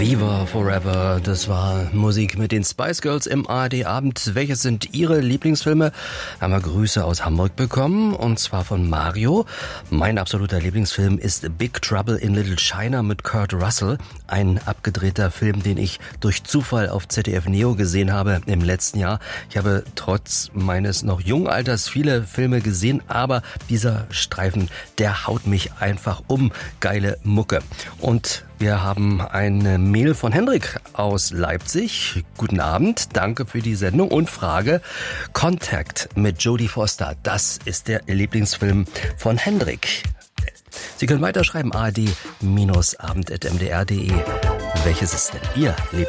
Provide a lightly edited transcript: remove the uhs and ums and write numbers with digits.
Viva Forever, das war Musik mit den Spice Girls im ARD-Abend. Welches sind Ihre Lieblingsfilme? Haben wir Grüße aus Hamburg bekommen, und zwar von Mario. Mein absoluter Lieblingsfilm ist Big Trouble in Little China mit Kurt Russell. Ein abgedrehter Film, den ich durch Zufall auf ZDF Neo gesehen habe im letzten Jahr. Ich habe trotz meines noch jungen Alters viele Filme gesehen, aber dieser Streifen, der haut mich einfach um. Geile Mucke. Und wir haben eine Mail von Hendrik aus Leipzig. Guten Abend, danke für die Sendung und Frage. Contact mit Jodie Foster, das ist der Lieblingsfilm von Hendrik. Sie können weiterschreiben, ard-abend@mdr.de. Welches ist denn Ihr Lieblingsfilm?